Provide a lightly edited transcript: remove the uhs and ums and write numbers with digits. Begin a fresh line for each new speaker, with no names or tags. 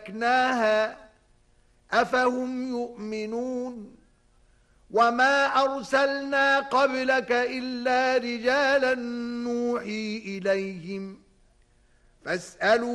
أهلكناها أفهم يؤمنون وما أرسلنا قبلك إلا رجالا نوحي إليهم فاسألوا